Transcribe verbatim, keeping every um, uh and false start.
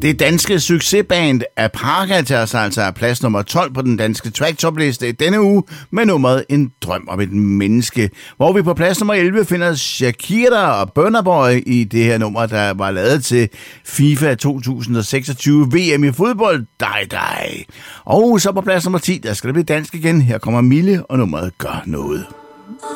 Det danske succesband Apaka tager sig altså af plads nummer tolv på den danske track-top-liste denne uge med nummeret En drøm om et menneske, hvor vi på plads nummer elleve finder Shakira og Burna Boy i det her nummer, der var lavet til FIFA to tusind seksogtyve V M i fodbold, dig dig. Og så på plads nummer ti, der skal det blive dansk igen. Her kommer Mille og nummeret Gør noget.